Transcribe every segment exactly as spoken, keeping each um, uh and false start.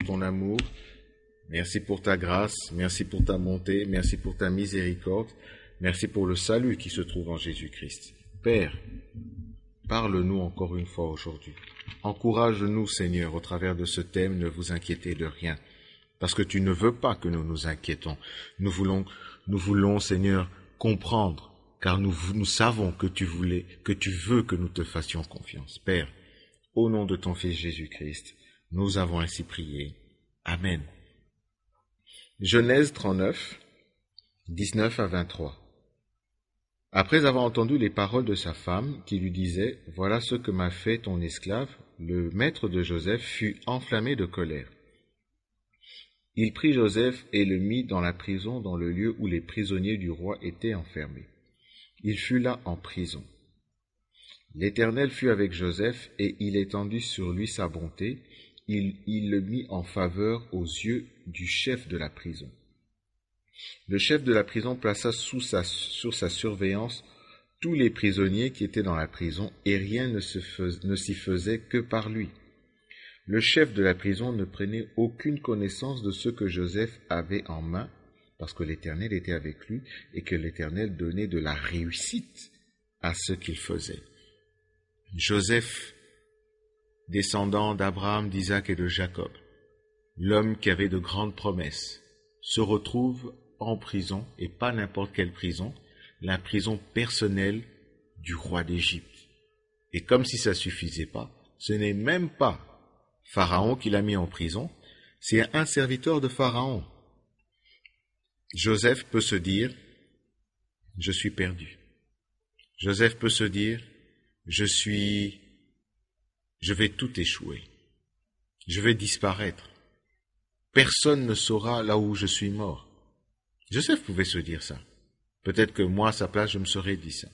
ton amour, merci pour ta grâce, merci pour ta bonté, merci pour ta miséricorde, merci pour le salut qui se trouve en Jésus-Christ. Père, parle-nous encore une fois aujourd'hui. Encourage-nous, Seigneur, au travers de ce thème, ne vous inquiétez de rien, parce que tu ne veux pas que nous nous inquiétons. Nous voulons, nous voulons, Seigneur, comprendre, car nous, nous savons que tu voulais, que tu veux que nous te fassions confiance. Père, au nom de ton Fils Jésus-Christ, nous avons ainsi prié. Amen. Genèse trente-neuf, dix-neuf à vingt-trois. Après avoir entendu les paroles de sa femme, qui lui disait « Voilà ce que m'a fait ton esclave », le maître de Joseph fut enflammé de colère. Il prit Joseph et le mit dans la prison, dans le lieu où les prisonniers du roi étaient enfermés. Il fut là en prison. L'Éternel fut avec Joseph, et il étendit sur lui sa bonté. Il, il le mit en faveur aux yeux du chef de la prison. Le chef de la prison plaça sous sa, sur sa surveillance tous les prisonniers qui étaient dans la prison, et rien ne, se fais, ne s'y faisait que par lui. Le chef de la prison ne prenait aucune connaissance de ce que Joseph avait en main, parce que l'Éternel était avec lui, et que l'Éternel donnait de la réussite à ce qu'il faisait. Joseph, descendant d'Abraham, d'Isaac et de Jacob, l'homme qui avait de grandes promesses, se retrouve en prison, et pas n'importe quelle prison, la prison personnelle du roi d'Égypte. Et comme si ça suffisait pas, ce n'est même pas Pharaon qui l'a mis en prison, c'est un serviteur de Pharaon. Joseph peut se dire, je suis perdu. Joseph peut se dire, je suis, je vais tout échouer. Je vais disparaître. Personne ne saura là où je suis mort. Joseph pouvait se dire ça. Peut-être que moi, à sa place, je me serais dit ça.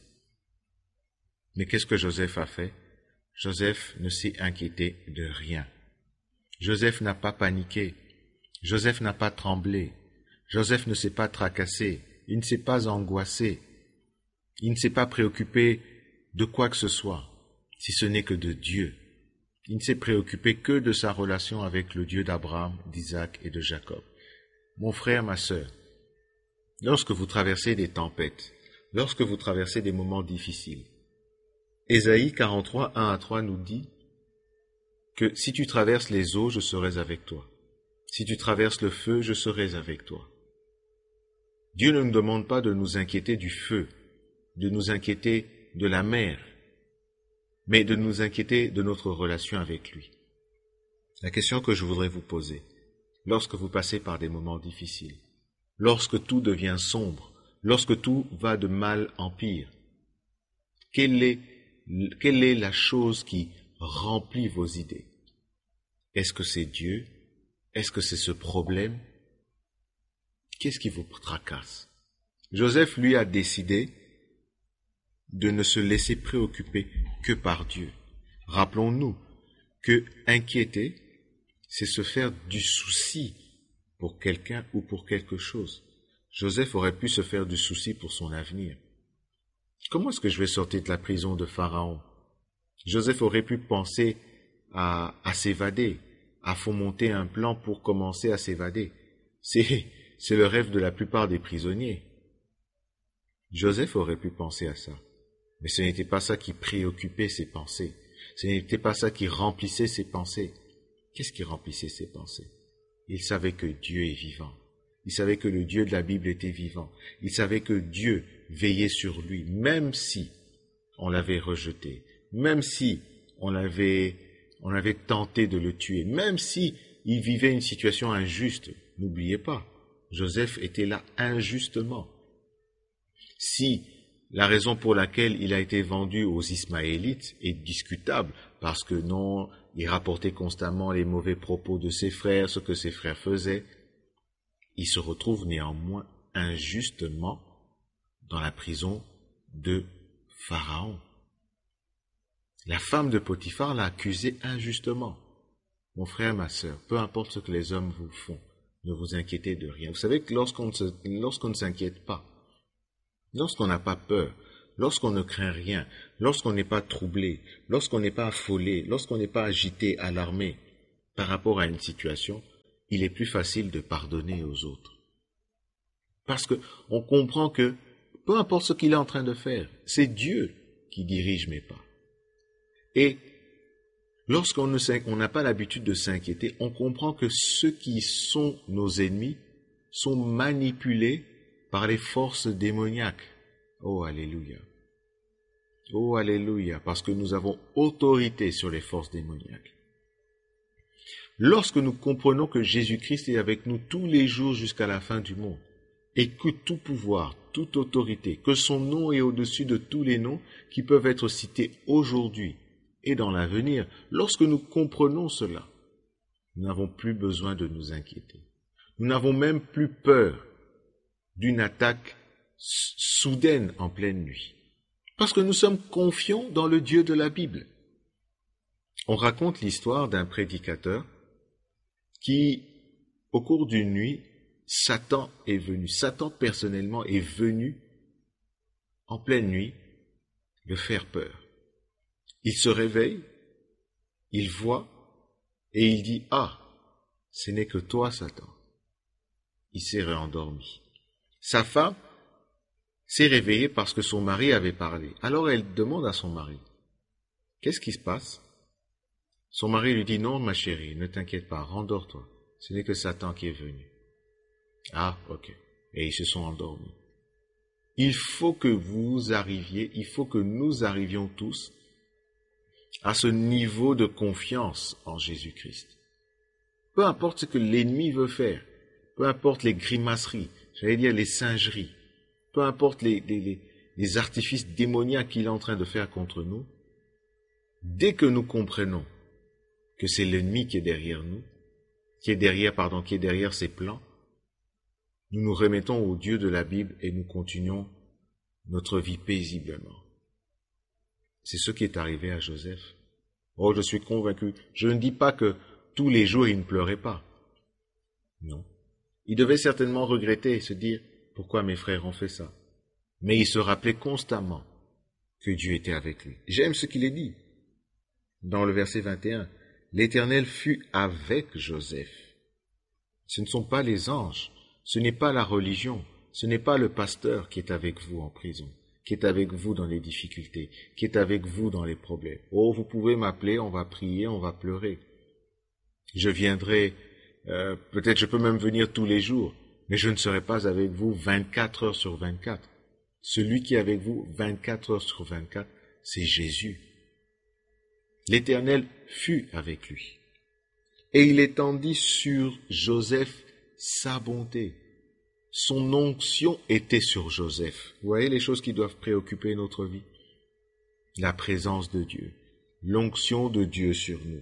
Mais qu'est-ce que Joseph a fait? Joseph ne s'est inquiété de rien. Joseph n'a pas paniqué. Joseph n'a pas tremblé. Joseph ne s'est pas tracassé. Il ne s'est pas angoissé. Il ne s'est pas préoccupé de quoi que ce soit, si ce n'est que de Dieu. Il ne s'est préoccupé que de sa relation avec le Dieu d'Abraham, d'Isaac et de Jacob. Mon frère, ma sœur, lorsque vous traversez des tempêtes, lorsque vous traversez des moments difficiles, Ésaïe quarante-trois, un à trois nous dit que si tu traverses les eaux, je serai avec toi. Si tu traverses le feu, je serai avec toi. Dieu ne nous demande pas de nous inquiéter du feu, de nous inquiéter de la mer, mais de nous inquiéter de notre relation avec lui. La question que je voudrais vous poser, lorsque vous passez par des moments difficiles, lorsque tout devient sombre, lorsque tout va de mal en pire, quelle est, quelle est la chose qui remplit vos idées? Est-ce que c'est Dieu? Est-ce que c'est ce problème? Qu'est-ce qui vous tracasse? Joseph, lui, a décidé de ne se laisser préoccuper que par Dieu. Rappelons-nous que inquiéter, c'est se faire du souci pour quelqu'un ou pour quelque chose. Joseph aurait pu se faire du souci pour son avenir. Comment est-ce que je vais sortir de la prison de Pharaon? Joseph aurait pu penser à, à s'évader, à fomenter un plan pour commencer à s'évader. C'est, c'est le rêve de la plupart des prisonniers. Joseph aurait pu penser à ça. Mais ce n'était pas ça qui préoccupait ses pensées. Ce n'était pas ça qui remplissait ses pensées. Qu'est-ce qui remplissait ses pensées? Il savait que Dieu est vivant. Il savait que le Dieu de la Bible était vivant. Il savait que Dieu veillait sur lui, même si on l'avait rejeté, même si on l'avait, on avait tenté de le tuer, même si il vivait une situation injuste. N'oubliez pas, Joseph était là injustement. Si la raison pour laquelle il a été vendu aux Ismaélites est discutable, parce que non, il rapportait constamment les mauvais propos de ses frères, ce que ses frères faisaient, il se retrouve néanmoins injustement dans la prison de Pharaon. La femme de Potiphar l'a accusé injustement. Mon frère, ma sœur, peu importe ce que les hommes vous font, ne vous inquiétez de rien. Vous savez que lorsqu'on ne, se, lorsqu'on ne s'inquiète pas, lorsqu'on n'a pas peur, lorsqu'on ne craint rien, lorsqu'on n'est pas troublé, lorsqu'on n'est pas affolé, lorsqu'on n'est pas agité, alarmé par rapport à une situation, il est plus facile de pardonner aux autres. Parce que on comprend que, peu importe ce qu'il est en train de faire, c'est Dieu qui dirige mes pas. Et lorsqu'on ne s'in- on n'a pas l'habitude de s'inquiéter, on comprend que ceux qui sont nos ennemis sont manipulés par les forces démoniaques. Oh, alléluia. Oh, alléluia, parce que nous avons autorité sur les forces démoniaques. Lorsque nous comprenons que Jésus-Christ est avec nous tous les jours jusqu'à la fin du monde, et que tout pouvoir, toute autorité, que son nom est au-dessus de tous les noms qui peuvent être cités aujourd'hui et dans l'avenir, lorsque nous comprenons cela, nous n'avons plus besoin de nous inquiéter. Nous n'avons même plus peur d'une attaque soudaine en pleine nuit, parce que nous sommes confiants dans le Dieu de la Bible. On raconte l'histoire d'un prédicateur qui, au cours d'une nuit, Satan est venu, Satan personnellement est venu en pleine nuit le faire peur. Il se réveille, il voit et il dit « Ah, ce n'est que toi, Satan ». Il s'est réendormi. Sa femme s'est réveillée parce que son mari avait parlé. Alors elle demande à son mari « Qu'est-ce qui se passe ?» Son mari lui dit « Non, ma chérie, ne t'inquiète pas, rendors-toi. Ce n'est que Satan qui est venu. » Ah, ok. Et ils se sont endormis. Il faut que vous arriviez, il faut que nous arrivions tous à ce niveau de confiance en Jésus-Christ. Peu importe ce que l'ennemi veut faire, peu importe les grimaceries, j'allais dire les singeries, peu importe les, les, les, les artifices démoniaques qu'il est en train de faire contre nous, dès que nous comprenons que c'est l'ennemi qui est derrière nous, qui est derrière, pardon, qui est derrière ses plans, nous nous remettons au Dieu de la Bible et nous continuons notre vie paisiblement. C'est ce qui est arrivé à Joseph. Oh, je suis convaincu. Je ne dis pas que tous les jours il ne pleurait pas. Non. Il devait certainement regretter et se dire « Pourquoi mes frères ont fait ça ?» Mais il se rappelait constamment que Dieu était avec lui. J'aime ce qu'il est dit. Dans le verset vingt et un, « L'Éternel fut avec Joseph. » Ce ne sont pas les anges. Ce n'est pas la religion, ce n'est pas le pasteur qui est avec vous en prison, qui est avec vous dans les difficultés, qui est avec vous dans les problèmes. Oh, vous pouvez m'appeler, on va prier, on va pleurer. Je viendrai, euh, peut-être je peux même venir tous les jours, mais je ne serai pas avec vous vingt-quatre heures sur vingt-quatre. Celui qui est avec vous vingt-quatre heures sur vingt-quatre, c'est Jésus. L'Éternel fut avec lui. Et il étendit sur Joseph sa bonté. Son onction était sur Joseph. Vous voyez les choses qui doivent préoccuper notre vie? La présence de Dieu, l'onction de Dieu sur nous.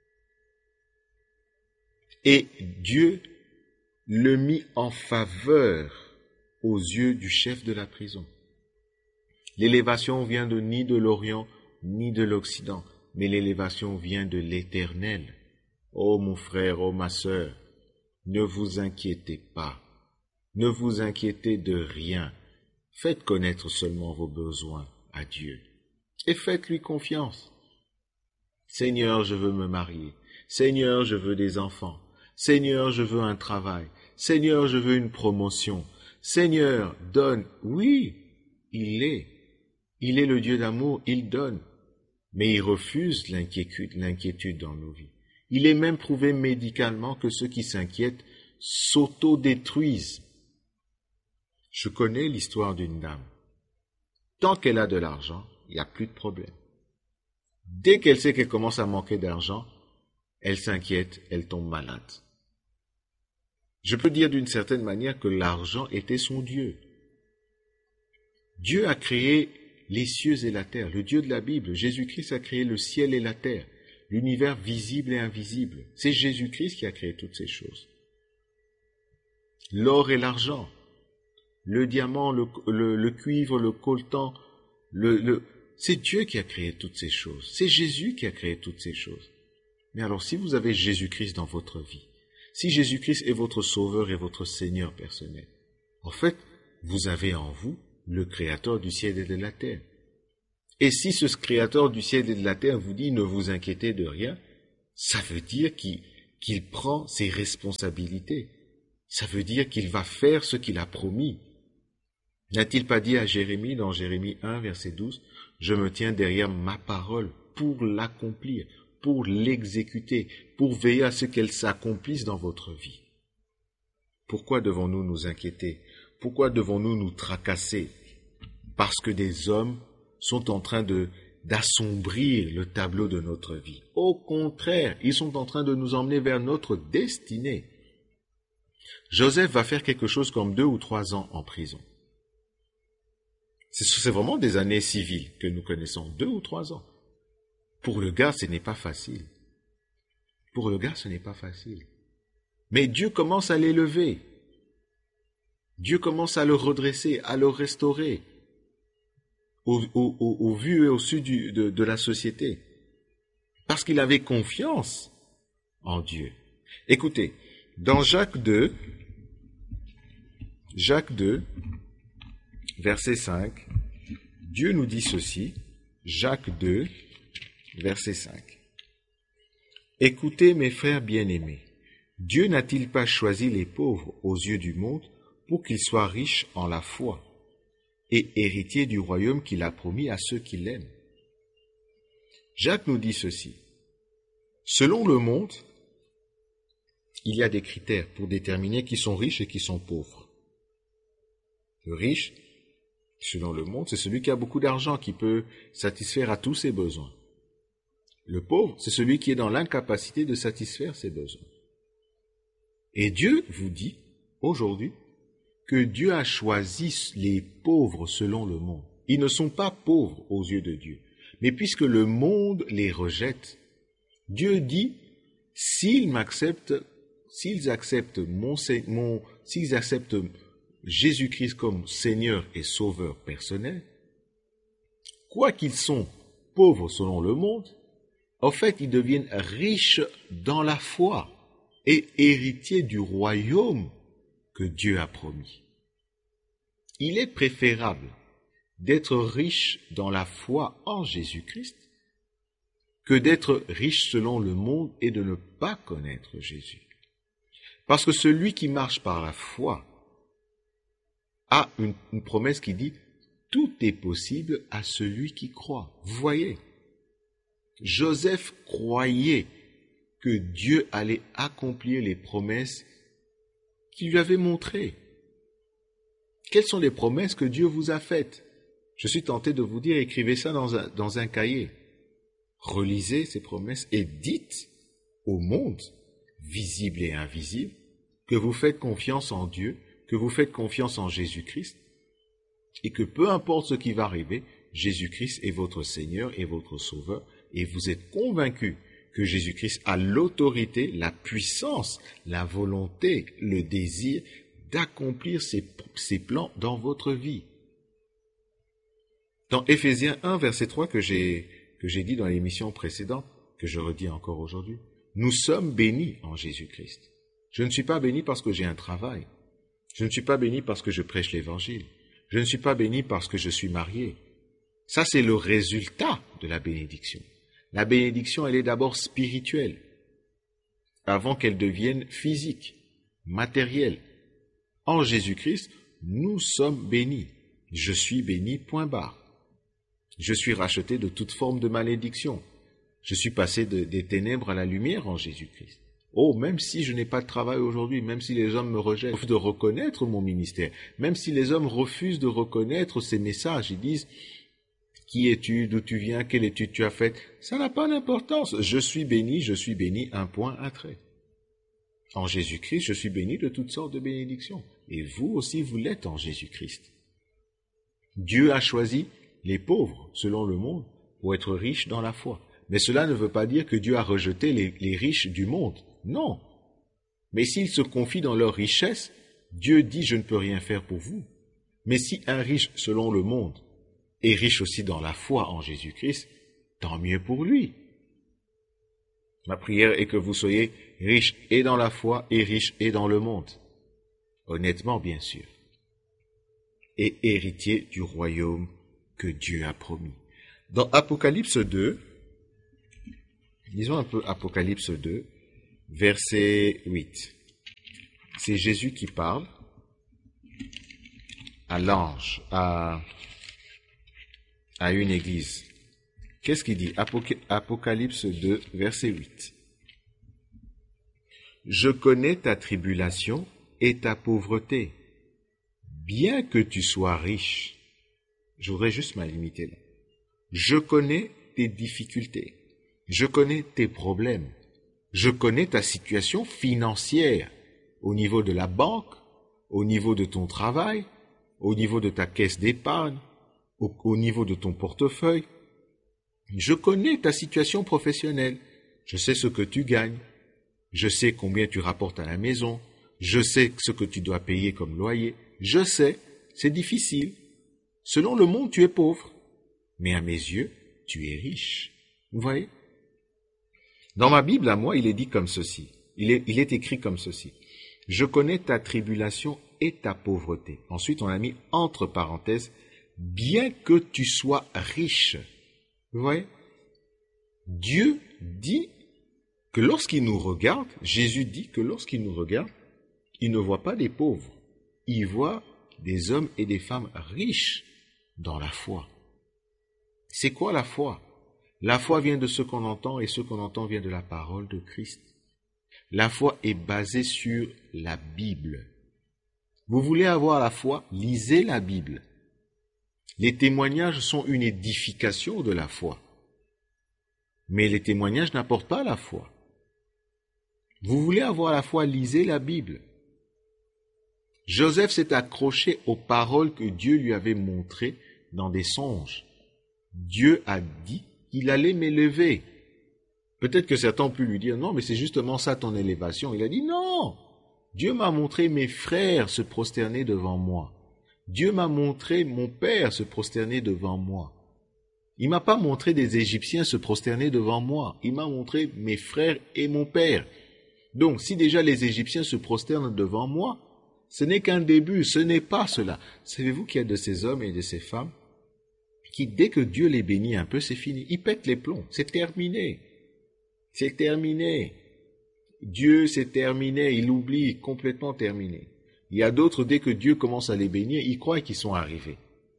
Et Dieu le mit en faveur aux yeux du chef de la prison. L'élévation vient de ni de l'Orient, ni de l'Occident, mais l'élévation vient de l'Éternel. Ô mon frère, ô ma sœur, ne vous inquiétez pas, ne vous inquiétez de rien. Faites connaître seulement vos besoins à Dieu et faites-lui confiance. Seigneur, je veux me marier. Seigneur, je veux des enfants. Seigneur, je veux un travail. Seigneur, je veux une promotion. Seigneur, donne. Oui, il est. Il est le Dieu d'amour, il donne. Mais il refuse l'inquiétude, l'inquiétude dans nos vies. Il est même prouvé médicalement que ceux qui s'inquiètent s'auto-détruisent. Je connais l'histoire d'une dame. Tant qu'elle a de l'argent, il n'y a plus de problème. Dès qu'elle sait qu'elle commence à manquer d'argent, elle s'inquiète, elle tombe malade. Je peux dire d'une certaine manière que l'argent était son Dieu. Dieu a créé les cieux et la terre, le Dieu de la Bible. Jésus-Christ a créé le ciel et la terre. L'univers visible et invisible. C'est Jésus-Christ qui a créé toutes ces choses. L'or et l'argent, le diamant, le, le, le cuivre, le coltan, le, le, c'est Dieu qui a créé toutes ces choses. C'est Jésus qui a créé toutes ces choses. Mais alors, si vous avez Jésus-Christ dans votre vie, si Jésus-Christ est votre sauveur et votre Seigneur personnel, en fait, vous avez en vous le Créateur du ciel et de la terre. Et si ce Créateur du ciel et de la terre vous dit « ne vous inquiétez de rien », ça veut dire qu'il qu'il prend ses responsabilités. Ça veut dire qu'il va faire ce qu'il a promis. N'a-t-il pas dit à Jérémie, dans Jérémie un, verset douze, « Je me tiens derrière ma parole pour l'accomplir, pour l'exécuter, pour veiller à ce qu'elle s'accomplisse dans votre vie. » Pourquoi devons-nous nous inquiéter? Pourquoi devons-nous nous tracasser? Parce que des hommes sont en train de d'assombrir le tableau de notre vie. Au contraire, ils sont en train de nous emmener vers notre destinée. Joseph va faire quelque chose comme deux ou trois ans en prison. C'est, c'est vraiment des années civiles que nous connaissons, deux ou trois ans. Pour le gars, ce n'est pas facile. Pour le gars, ce n'est pas facile. Mais Dieu commence à l'élever. Dieu commence à le redresser, à le restaurer. Au, au, au, au vu et au su du, de, de la société. Parce qu'il avait confiance en Dieu. Écoutez, dans Jacques deux, Jacques deux, verset cinq, Dieu nous dit ceci, Jacques deux, verset cinq. « Écoutez mes frères bien-aimés, Dieu n'a-t-il pas choisi les pauvres aux yeux du monde pour qu'ils soient riches en la foi et héritiers du royaume qu'il a promis à ceux qui l'aiment. » Jacques nous dit ceci. Selon le monde, il y a des critères pour déterminer qui sont riches et qui sont pauvres. Le riche, selon le monde, c'est celui qui a beaucoup d'argent, qui peut satisfaire à tous ses besoins. Le pauvre, c'est celui qui est dans l'incapacité de satisfaire ses besoins. Et Dieu vous dit, aujourd'hui, que Dieu a choisi les pauvres selon le monde. Ils ne sont pas pauvres aux yeux de Dieu. Mais puisque le monde les rejette, Dieu dit, s'ils m'acceptent, s'ils acceptent mon, mon, s'ils acceptent Jésus-Christ comme Seigneur et Sauveur personnel, quoi qu'ils sont pauvres selon le monde, en fait, ils deviennent riches dans la foi et héritiers du royaume que Dieu a promis. Il est préférable d'être riche dans la foi en Jésus-Christ que d'être riche selon le monde et de ne pas connaître Jésus. Parce que celui qui marche par la foi a une, une promesse qui dit « Tout est possible à celui qui croit ». Vous voyez, Joseph croyait que Dieu allait accomplir les promesses qu'il lui avait montrées. Quelles sont les promesses que Dieu vous a faites? Je suis tenté de vous dire, écrivez ça dans un, dans un cahier. Relisez ces promesses et dites au monde, visible et invisible, que vous faites confiance en Dieu, que vous faites confiance en Jésus-Christ, et que peu importe ce qui va arriver, Jésus-Christ est votre Seigneur et votre Sauveur, et vous êtes convaincus que Jésus-Christ a l'autorité, la puissance, la volonté, le désir d'accomplir ses, ses plans dans votre vie. Dans Éphésiens un, verset trois, que j'ai, que j'ai dit dans l'émission précédente, que je redis encore aujourd'hui, nous sommes bénis en Jésus-Christ. Je ne suis pas béni parce que j'ai un travail. Je ne suis pas béni parce que je prêche l'Évangile. Je ne suis pas béni parce que je suis marié. Ça, c'est le résultat de la bénédiction. La bénédiction, elle est d'abord spirituelle, avant qu'elle devienne physique, matérielle. En Jésus-Christ, nous sommes bénis. Je suis béni, point barre. Je suis racheté de toute forme de malédiction. Je suis passé de, des ténèbres à la lumière en Jésus-Christ. Oh, même si je n'ai pas de travail aujourd'hui, même si les hommes me rejettent, refusent de reconnaître mon ministère, même si les hommes refusent de reconnaître ces messages, ils disent « Qui es-tu? D'où tu viens? Quelle étude tu as faite ?» Ça n'a pas d'importance. Je suis béni, je suis béni, un point, un trait. En Jésus-Christ, je suis béni de toutes sortes de bénédictions. Et vous aussi, vous l'êtes en Jésus-Christ. Dieu a choisi les pauvres, selon le monde, pour être riches dans la foi. Mais cela ne veut pas dire que Dieu a rejeté les, les riches du monde. Non. Mais s'ils se confient dans leur richesse, Dieu dit « Je ne peux rien faire pour vous ». Mais si un riche, selon le monde, est riche aussi dans la foi en Jésus-Christ, tant mieux pour lui. Ma prière est que vous soyez riches et dans la foi et riches et dans le monde. Honnêtement, bien sûr. Et héritiers du royaume que Dieu a promis. Dans Apocalypse deux, lisons un peu Apocalypse deux, verset huit. C'est Jésus qui parle à l'ange, à, à une église. Qu'est-ce qu'il dit? Apocalypse deux, verset huit. Je connais ta tribulation et ta pauvreté, bien que tu sois riche. Je voudrais juste me limiter là. Je connais tes difficultés. Je connais tes problèmes. Je connais ta situation financière au niveau de la banque, au niveau de ton travail, au niveau de ta caisse d'épargne, au, au niveau de ton portefeuille. Je connais ta situation professionnelle. Je sais ce que tu gagnes. Je sais combien tu rapportes à la maison. Je sais ce que tu dois payer comme loyer. Je sais, c'est difficile. Selon le monde, tu es pauvre. Mais à mes yeux, tu es riche. Vous voyez? Dans ma Bible, à moi, il est dit comme ceci. Il est, il est écrit comme ceci. Je connais ta tribulation et ta pauvreté. Ensuite, on a mis entre parenthèses, bien que tu sois riche. Vous voyez? Dieu dit que lorsqu'il nous regarde, Jésus dit que lorsqu'il nous regarde, il ne voit pas des pauvres. Il voit des hommes et des femmes riches dans la foi. C'est quoi la foi? La foi vient de ce qu'on entend et ce qu'on entend vient de la parole de Christ. La foi est basée sur la Bible. Vous voulez avoir la foi? Lisez la Bible. Les témoignages sont une édification de la foi. Mais les témoignages n'apportent pas la foi. Vous voulez avoir la foi? Lisez la Bible. Joseph s'est accroché aux paroles que Dieu lui avait montrées dans des songes. Dieu a dit qu'il allait m'élever. Peut-être que certains ont pu lui dire, non, mais c'est justement ça ton élévation. Il a dit, non, Dieu m'a montré mes frères se prosterner devant moi. Dieu m'a montré mon père se prosterner devant moi. Il m'a pas montré des Égyptiens se prosterner devant moi. Il m'a montré mes frères et mon père. Donc, si déjà les Égyptiens se prosternent devant moi, ce n'est qu'un début, ce n'est pas cela. Savez-vous qu'il y a de ces hommes et de ces femmes qui, dès que Dieu les bénit un peu, c'est fini. Ils pètent les plombs, c'est terminé. C'est terminé. Dieu, c'est terminé, il oublie, complètement terminé. Il y a d'autres, dès que Dieu commence à les bénir, ils croient qu'ils sont arrivés.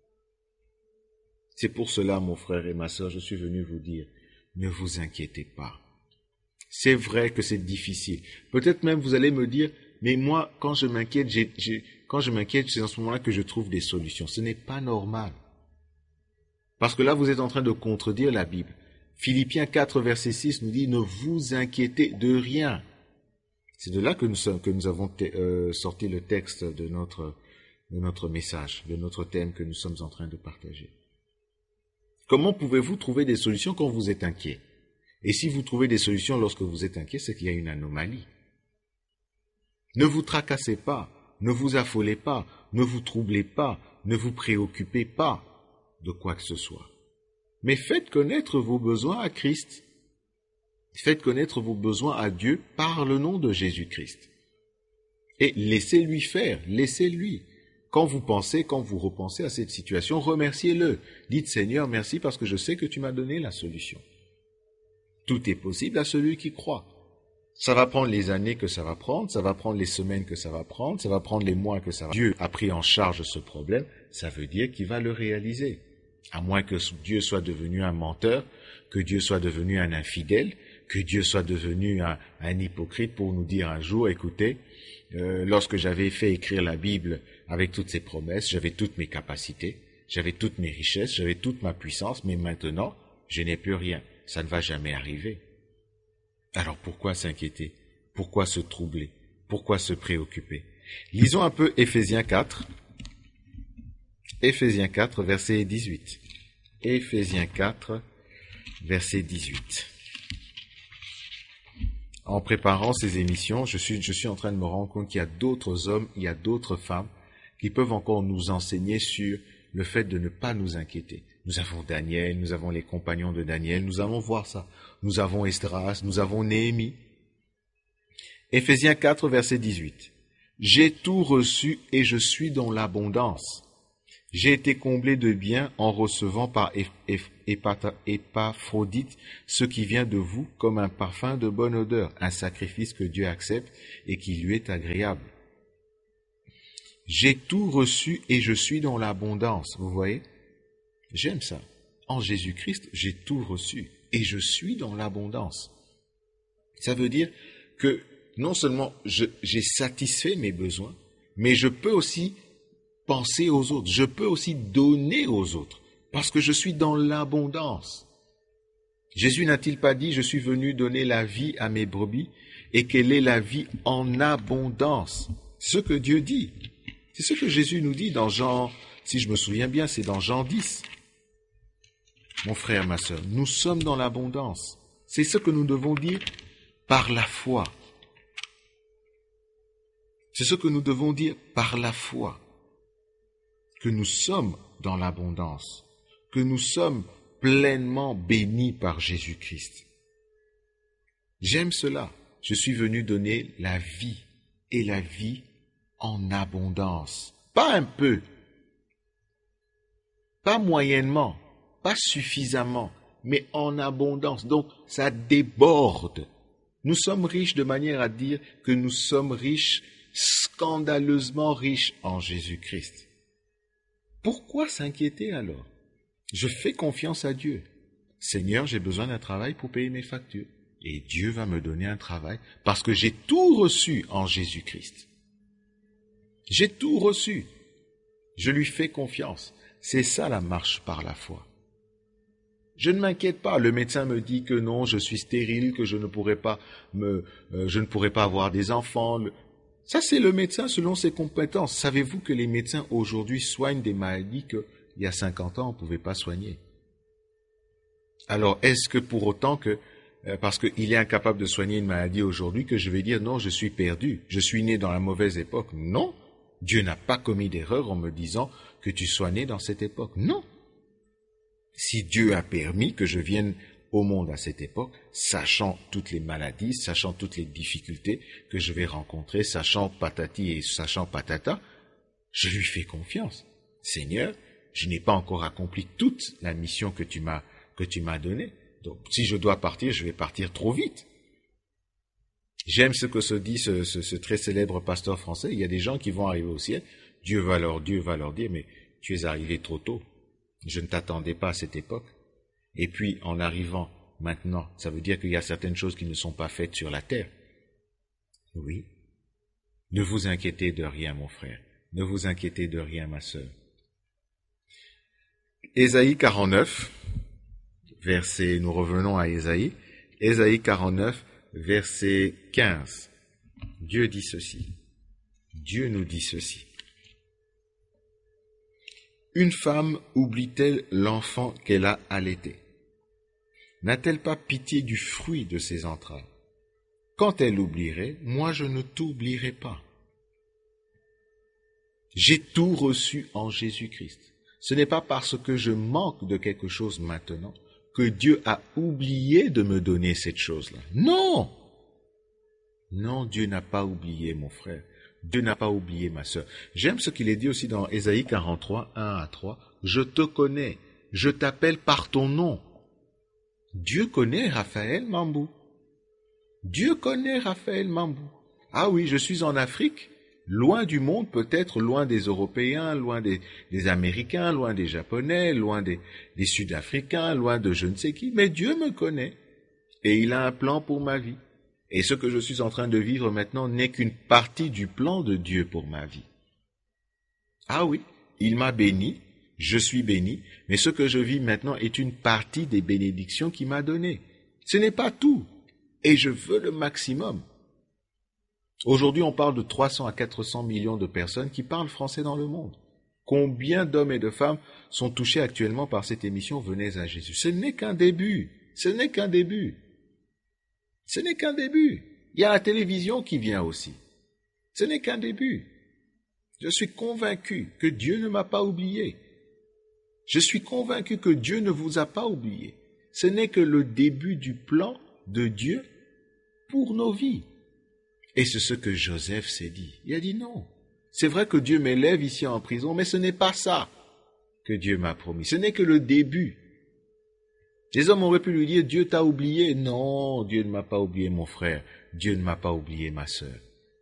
C'est pour cela, mon frère et ma sœur, je suis venu vous dire, ne vous inquiétez pas. C'est vrai que c'est difficile. Peut-être même vous allez me dire, mais moi, quand je m'inquiète, j'ai, j'ai, quand je m'inquiète, c'est en ce moment-là que je trouve des solutions. Ce n'est pas normal. Parce que là, vous êtes en train de contredire la Bible. Philippiens quatre, verset six nous dit, ne vous inquiétez de rien. C'est de là que nous, sommes, que nous avons te, euh, sorti le texte de notre, de notre message, de notre thème que nous sommes en train de partager. Comment pouvez-vous trouver des solutions quand vous êtes inquiet? Et si vous trouvez des solutions lorsque vous êtes inquiet, c'est qu'il y a une anomalie. Ne vous tracassez pas, ne vous affolez pas, ne vous troublez pas, ne vous préoccupez pas de quoi que ce soit. Mais faites connaître vos besoins à Christ. Faites connaître vos besoins à Dieu par le nom de Jésus-Christ. Et laissez-lui faire, laissez-lui. Quand vous pensez, quand vous repensez à cette situation, remerciez-le. Dites, Seigneur, merci parce que je sais que tu m'as donné la solution. Tout est possible à celui qui croit. Ça va prendre les années que ça va prendre, ça va prendre les semaines que ça va prendre, ça va prendre les mois que ça va prendre. Dieu a pris en charge ce problème, ça veut dire qu'il va le réaliser. À moins que Dieu soit devenu un menteur, que Dieu soit devenu un infidèle, que Dieu soit devenu un, un hypocrite pour nous dire un jour, écoutez, euh, lorsque j'avais fait écrire la Bible avec toutes ses promesses, j'avais toutes mes capacités, j'avais toutes mes richesses, j'avais toute ma puissance, mais maintenant, je n'ai plus rien. Ça ne va jamais arriver. Alors pourquoi s'inquiéter? Pourquoi se troubler? Pourquoi se préoccuper? Lisons un peu Éphésiens quatre. Éphésiens quatre, verset dix-huit. Éphésiens quatre, verset dix-huit. En préparant ces émissions, je suis, je suis en train de me rendre compte qu'il y a d'autres hommes, il y a d'autres femmes qui peuvent encore nous enseigner sur le fait de ne pas nous inquiéter. Nous avons Daniel, nous avons les compagnons de Daniel, nous allons voir ça. Nous avons Esdras, nous avons Néhémie. Éphésiens quatre, verset dix-huit. J'ai tout reçu et je suis dans l'abondance. J'ai été comblé de bien en recevant par Épaphrodite ce qui vient de vous comme un parfum de bonne odeur, un sacrifice que Dieu accepte et qui lui est agréable. J'ai tout reçu et je suis dans l'abondance. Vous voyez? J'aime ça. En Jésus-Christ, j'ai tout reçu et je suis dans l'abondance. Ça veut dire que non seulement je, j'ai satisfait mes besoins, mais je peux aussi penser aux autres. Je peux aussi donner aux autres parce que je suis dans l'abondance. Jésus n'a-t-il pas dit, je suis venu donner la vie à mes brebis et quelle est la vie en abondance? C'est ce que Dieu dit. C'est ce que Jésus nous dit dans Jean, si je me souviens bien, c'est dans Jean dix. Mon frère, ma sœur, nous sommes dans l'abondance. C'est ce que nous devons dire par la foi. C'est ce que nous devons dire par la foi. Que nous sommes dans l'abondance. Que nous sommes pleinement bénis par Jésus-Christ. J'aime cela. Je suis venu donner la vie et la vie en abondance. Pas un peu. Pas moyennement. Pas suffisamment. Mais en abondance. Donc, ça déborde. Nous sommes riches de manière à dire que nous sommes riches, scandaleusement riches en Jésus-Christ. Pourquoi s'inquiéter alors? Je fais confiance à Dieu. Seigneur, j'ai besoin d'un travail pour payer mes factures. Et Dieu va me donner un travail parce que j'ai tout reçu en Jésus-Christ. J'ai tout reçu. Je lui fais confiance. C'est ça la marche par la foi. Je ne m'inquiète pas. Le médecin me dit que non, je suis stérile, que je ne pourrai pas me, euh, je ne pourrai pas avoir des enfants. Le... Ça, c'est le médecin selon ses compétences. Savez-vous que les médecins aujourd'hui soignent des maladies qu'il y a cinquante ans, on ne pouvait pas soigner? Alors, est-ce que pour autant que, euh, parce qu'il est incapable de soigner une maladie aujourd'hui, que je vais dire non, je suis perdu, je suis né dans la mauvaise époque? Non, Dieu n'a pas commis d'erreur en me disant que tu sois né dans cette époque. Non. Si Dieu a permis que je vienne au monde à cette époque, sachant toutes les maladies, sachant toutes les difficultés que je vais rencontrer, sachant patati et sachant patata, je lui fais confiance. Seigneur, je n'ai pas encore accompli toute la mission que tu m'as, que tu m'as donnée. Donc, si je dois partir, je vais partir trop vite. J'aime ce que se dit ce, ce, ce très célèbre pasteur français. Il y a des gens qui vont arriver au ciel. Dieu va leur, Dieu va leur dire, mais tu es arrivé trop tôt. Je ne t'attendais pas à cette époque. Et puis, en arrivant maintenant, ça veut dire qu'il y a certaines choses qui ne sont pas faites sur la terre. Oui. Ne vous inquiétez de rien, mon frère. Ne vous inquiétez de rien, ma sœur. Ésaïe quarante-neuf, verset, nous revenons à Ésaïe. Ésaïe quarante-neuf, verset quinze. Dieu dit ceci. Dieu nous dit ceci. Une femme oublie-t-elle l'enfant qu'elle a allaité? N'a-t-elle pas pitié du fruit de ses entrailles? Quand elle oublierait, moi je ne t'oublierai pas. J'ai tout reçu en Jésus-Christ. Ce n'est pas parce que je manque de quelque chose maintenant que Dieu a oublié de me donner cette chose-là. Non! Non, Dieu n'a pas oublié, mon frère. Dieu n'a pas oublié, ma sœur. J'aime ce qu'il est dit aussi dans Ésaïe quarante-trois, un à trois. Je te connais, je t'appelle par ton nom. Dieu connaît Raphaël Mambou. Dieu connaît Raphaël Mambou. Ah oui, je suis en Afrique, loin du monde, peut-être loin des Européens, loin des, des Américains, loin des Japonais, loin des, des Sud-Africains, loin de je ne sais qui, mais Dieu me connaît et il a un plan pour ma vie. Et ce que je suis en train de vivre maintenant n'est qu'une partie du plan de Dieu pour ma vie. Ah oui, il m'a béni, je suis béni, mais ce que je vis maintenant est une partie des bénédictions qu'il m'a données. Ce n'est pas tout, et je veux le maximum. Aujourd'hui, on parle de trois cents à quatre cents millions de personnes qui parlent français dans le monde. Combien d'hommes et de femmes sont touchés actuellement par cette émission « Venez à Jésus ». Ce n'est qu'un début, ce n'est qu'un début. Ce n'est qu'un début. Il y a la télévision qui vient aussi. Ce n'est qu'un début. Je suis convaincu que Dieu ne m'a pas oublié. Je suis convaincu que Dieu ne vous a pas oublié. Ce n'est que le début du plan de Dieu pour nos vies. Et c'est ce que Joseph s'est dit. Il a dit non. C'est vrai que Dieu m'élève ici en prison, mais ce n'est pas ça. que Dieu m'a promis. Ce n'est que le début. Les hommes auraient pu lui dire, Dieu t'a oublié. Non, Dieu ne m'a pas oublié, mon frère. Dieu ne m'a pas oublié, ma sœur.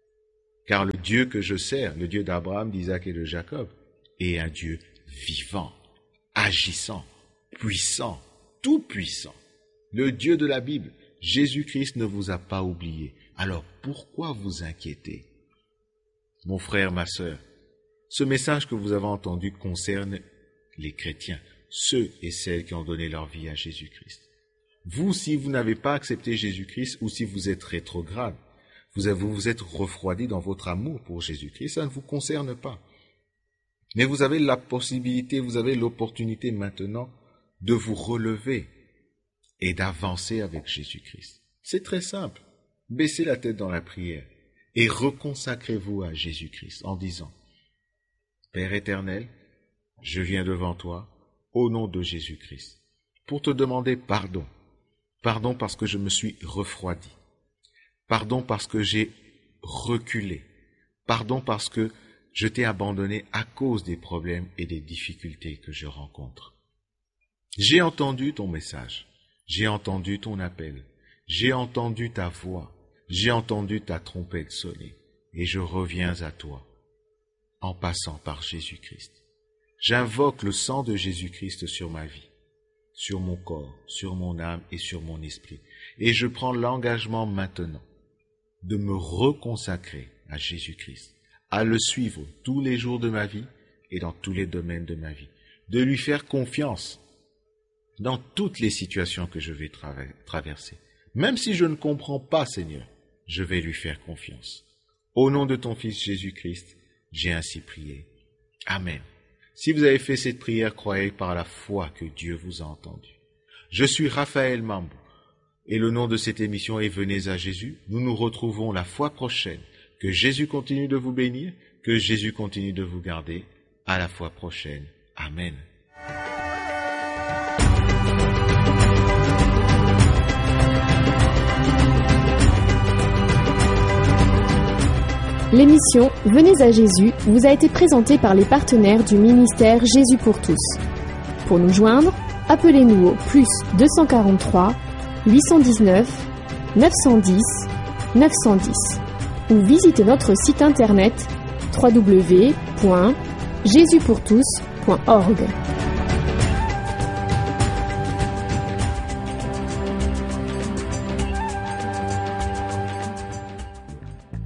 Car le Dieu que je sers, le Dieu d'Abraham, d'Isaac et de Jacob, est un Dieu vivant, agissant, puissant, tout puissant. Le Dieu de la Bible, Jésus-Christ ne vous a pas oublié. Alors pourquoi vous inquiétez? Mon frère, ma sœur, ce message que vous avez entendu concerne les chrétiens, ceux et celles qui ont donné leur vie à Jésus-Christ. Vous, si vous n'avez pas accepté Jésus-Christ ou si vous êtes rétrograde, vous vous, vous êtes refroidi dans votre amour pour Jésus-Christ, ça ne vous concerne pas. Mais vous avez la possibilité, vous avez l'opportunité maintenant de vous relever et d'avancer avec Jésus-Christ. C'est très simple. Baissez la tête dans la prière et reconsacrez-vous à Jésus-Christ en disant « Père éternel, je viens devant toi au nom de Jésus-Christ pour te demander pardon. Pardon parce que je me suis refroidi. Pardon parce que j'ai reculé. Pardon parce que je t'ai abandonné à cause des problèmes et des difficultés que je rencontre. J'ai entendu ton message. J'ai entendu ton appel. J'ai entendu ta voix. J'ai entendu ta trompette sonner. Et je reviens à toi en passant par Jésus-Christ. J'invoque le sang de Jésus-Christ sur ma vie, sur mon corps, sur mon âme et sur mon esprit. Et je prends l'engagement maintenant de me reconsacrer à Jésus-Christ, à le suivre tous les jours de ma vie et dans tous les domaines de ma vie, de lui faire confiance dans toutes les situations que je vais tra- traverser. Même si je ne comprends pas, Seigneur, je vais lui faire confiance. Au nom de ton Fils Jésus-Christ, j'ai ainsi prié. Amen. Si vous avez fait cette prière, croyez par la foi que Dieu vous a entendu. Je suis Raphaël Mambou et le nom de cette émission est Venez à Jésus. Nous nous retrouvons la fois prochaine. Que Jésus continue de vous bénir, que Jésus continue de vous garder. À la fois prochaine. Amen. L'émission Venez à Jésus vous a été présentée par les partenaires du ministère Jésus pour tous. Pour nous joindre, appelez-nous au plus deux cent quarante-trois, huit cent dix-neuf, neuf cent dix, neuf cent dix ou visitez notre site internet w w w point jésus pour tous point org.